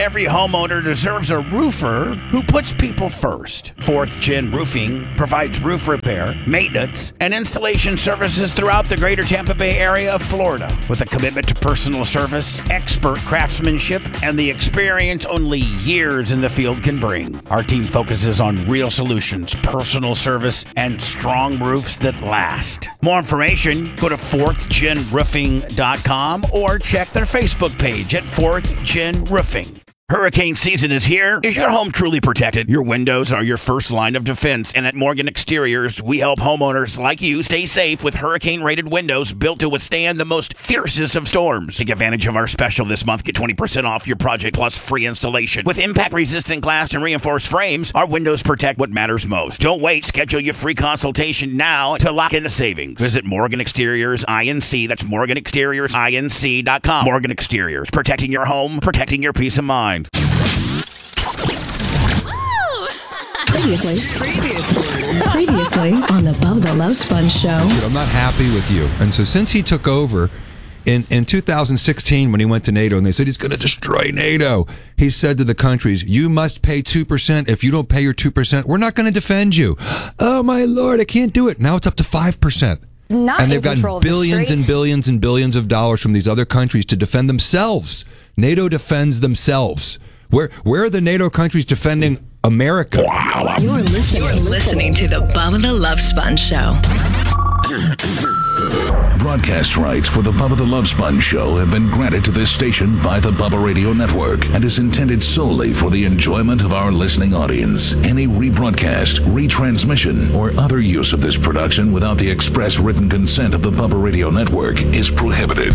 Every homeowner deserves a roofer who puts people first. Fourth Gen Roofing provides roof repair, maintenance, and installation services throughout the greater Tampa Bay area of Florida with a commitment to personal service, expert craftsmanship, and the experience only years in the field can bring. Our team focuses on real solutions, personal service, and strong roofs that last. More information, go to fourthgenroofing.com or check their Facebook page at Fourth Gen Roofing. Hurricane season is here. Is your home truly protected? Your windows are your first line of defense, and at Morgan Exteriors, we help homeowners like you stay safe with hurricane-rated windows built to withstand the most fiercest of storms. Take advantage of our special this month. Get 20% off your project plus free installation. With impact-resistant glass and reinforced frames, our windows protect what matters most. Don't wait. Schedule your free consultation now to lock in the savings. Visit Morgan Exteriors INC. That's MorganExteriorsINC.com. Morgan Exteriors, protecting your home, protecting your peace of mind. Previously on the Bubba the Love Sponge Show. I'm not happy with you. And so since he took over in 2016 when he went to NATO and they said he's going to destroy NATO, he said to the countries, you must pay 2%. If you don't pay your 2%, we're not going to defend you. Oh, my Lord, I can't do it. Now it's up to 5%. And they've gotten billions and billions and billions of dollars from these other countries to defend themselves. NATO defends themselves. Where are the NATO countries defending America? You're listening to the Bubba the Love Sponge Show. Broadcast rights for the Bubba the Love Sponge Show have been granted to this station by the Bubba Radio Network and is intended solely for the enjoyment of our listening audience. Any rebroadcast, retransmission, or other use of this production without the express written consent of the Bubba Radio Network is prohibited.